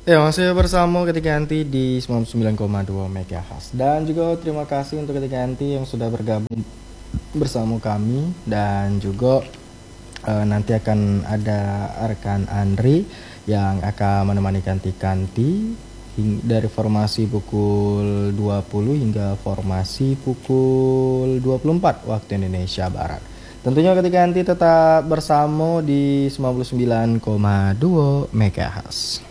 Ya, masih bersama Ketika Anti di 99,2 MHz. Dan juga terima kasih untuk Ketika Anti yang sudah bergabung bersama kami. Dan juga nanti akan ada rekan Andri yang akan menemani Kanti dari formasi pukul 20 hingga formasi pukul 24 waktu Indonesia Barat. Tentunya Ketika Anti tetap bersama di 99,2 MHz.